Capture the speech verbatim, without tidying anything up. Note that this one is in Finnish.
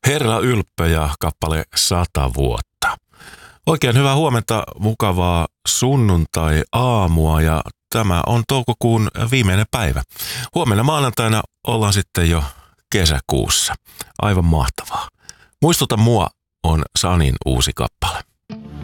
Herra Ylppö ja kappale Sata vuotta. Oikein hyvää huomenta, mukavaa sunnuntai-aamua ja tämä on toukokuun viimeinen päivä. Huomenna maanantaina ollaan sitten jo kesäkuussa. Aivan mahtavaa. Muistuta mua on Sanin uusi kappale.